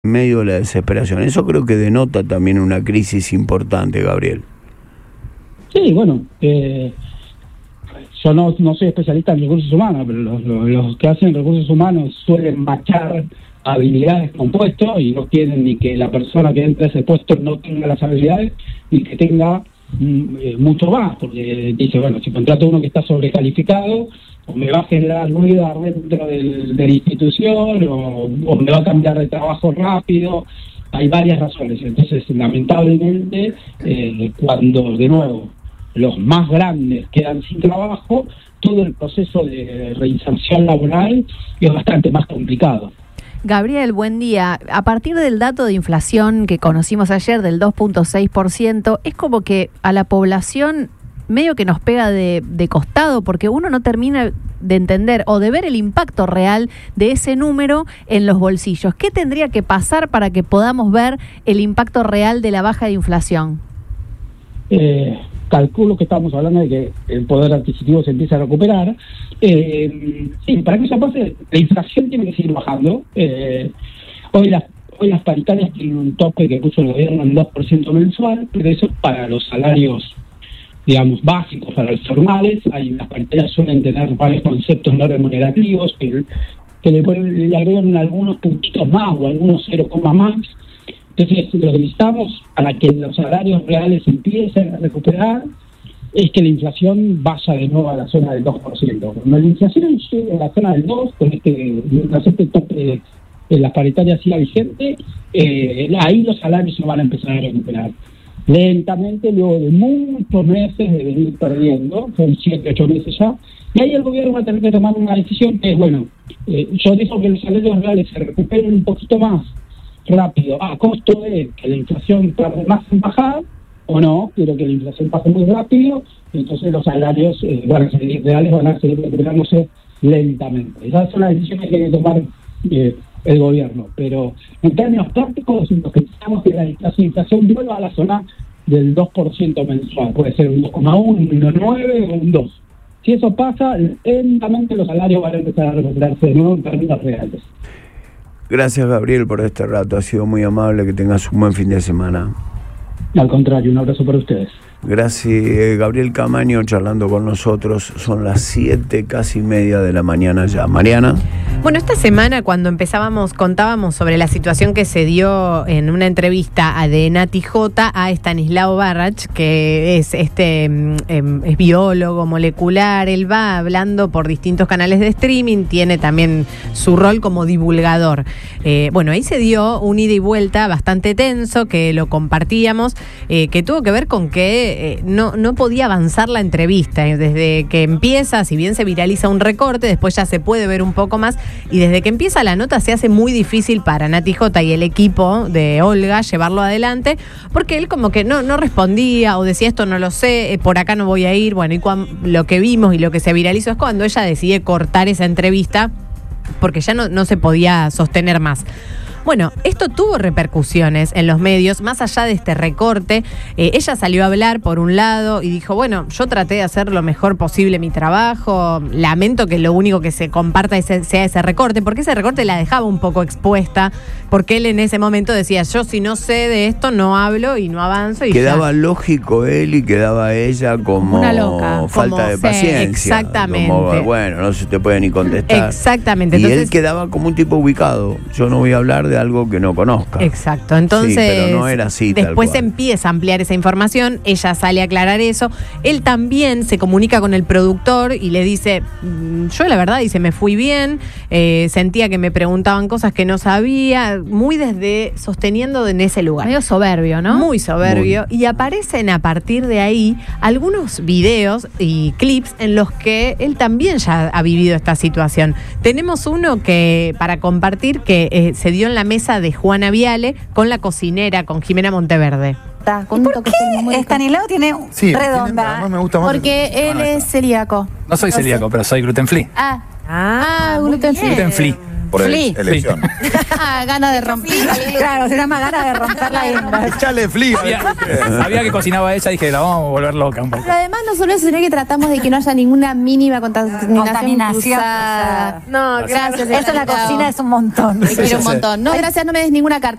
en medio de la desesperación. Eso creo que denota también una crisis importante, Gabriel. Sí, bueno, yo no soy especialista en recursos humanos, pero los que hacen recursos humanos suelen machar habilidades con puestos y no quieren ni que la persona que entra a ese puesto no tenga las habilidades ni que tenga mucho más, porque dice, bueno, si contrato a uno que está sobrecalificado, o me va a generar ruido dentro de la institución, o me va a cambiar de trabajo rápido. Hay varias razones. Entonces, lamentablemente, cuando de nuevo los más grandes quedan sin trabajo, todo el proceso de reinserción laboral es bastante más complicado. Gabriel, buen día. A partir del dato de inflación que conocimos ayer del 2.6%, es como que a la población medio que nos pega de costado, porque uno no termina de entender o de ver el impacto real de ese número en los bolsillos. ¿Qué tendría que pasar para que podamos ver el impacto real de la baja de inflación? Calculo que estamos hablando de que el poder adquisitivo se empieza a recuperar. Sí, para que eso pase, la inflación tiene que seguir bajando. Hoy las paritarias tienen un tope que puso el gobierno en 2% mensual, pero eso es para los salarios, digamos, básicos, para los formales. Las paritarias suelen tener varios conceptos no remunerativos que le agregan algunos puntitos más o algunos 0, más. Entonces, lo que necesitamos para que los salarios reales empiecen a recuperar es que la inflación vaya de nuevo a la zona del 2%. Cuando la inflación llegue a la zona del 2%, mientras este tope de las paritarias siga vigente, ahí los salarios se van a empezar a recuperar. Lentamente, luego de muchos meses de venir perdiendo, son 7, 8 meses ya, y ahí el gobierno va a tener que tomar una decisión que es, bueno, yo digo que los salarios reales se recuperen un poquito más rápido, a costo de que la inflación tarde más en bajar, o no, quiero que la inflación pase muy rápido, entonces los salarios reales van a seguir recuperándose lentamente. Esas son las decisiones que tiene que tomar el gobierno, pero en términos prácticos lo que necesitamos es que la inflación vuelva a la zona del 2% mensual, puede ser un 2,1, un 1,9 o un 2. Si eso pasa, lentamente los salarios van a empezar a recuperarse de nuevo en términos reales. Gracias, Gabriel, por este rato. Ha sido muy amable. Que tengas un buen fin de semana. Al contrario, un abrazo para ustedes. Gracias, Gabriel Camaño, charlando con nosotros. Son las 7, casi media de la mañana ya. Mariana. Bueno, esta semana cuando contábamos sobre la situación que se dio en una entrevista de Nati J a Stanislao Barrach, que es es biólogo molecular. Él va hablando por distintos canales de streaming, tiene también su rol como divulgador. Bueno, ahí se dio un ida y vuelta bastante tenso, que lo compartíamos, que tuvo que ver con que no podía avanzar la entrevista. Desde que empieza, si bien se viraliza un recorte, después ya se puede ver un poco más, y desde que empieza la nota se hace muy difícil para Nati J y el equipo de Olga llevarlo adelante, porque él como que no respondía o decía esto no lo sé, por acá no voy a ir. Bueno, y lo que vimos y lo que se viralizó es cuando ella decide cortar esa entrevista porque ya no se podía sostener más. Bueno, esto tuvo repercusiones en los medios, más allá de este recorte. Ella salió a hablar por un lado y dijo, bueno, yo traté de hacer lo mejor posible mi trabajo, lamento que lo único que se comparta sea ese recorte, porque ese recorte la dejaba un poco expuesta, porque él en ese momento decía, yo si no sé de esto no hablo y no avanzo. Y quedaba lógico él y quedaba ella como una loca, falta de paciencia. Exactamente. Como, bueno, no se te puede ni contestar. Exactamente. Y entonces, él quedaba como un tipo ubicado. Yo no voy a hablar de algo que no conozca. Exacto, entonces sí, pero no era así, después se empieza a ampliar esa información, ella sale a aclarar eso, él también se comunica con el productor y le dice, yo la verdad, dice, me fui bien, sentía que me preguntaban cosas que no sabía, muy sosteniendo en ese lugar. Medio soberbio, ¿no? Muy soberbio, y aparecen a partir de ahí algunos videos y clips en los que él también ya ha vivido esta situación. Tenemos uno que para compartir que se dio en la mesa de Juana Viale con la cocinera, con Jimena Monteverde. ¿Por qué Stanislao tiene redonda? Además me gusta más porque él es celíaco. No soy celíaco, pero soy gluten free. Gluten free. Gluten free. por elección. Gana de romper. Claro, se llama gana de romper la guinda. Echale fliga. Sabía que cocinaba ella y dije, la vamos a volver loca un poco. Pero además no solo eso, sino que tratamos de que no haya ninguna mínima contaminación cruzada. No, gracias. Eso en la cocina es un montón. Te quiero un montón. No, gracias, no me des ninguna carta.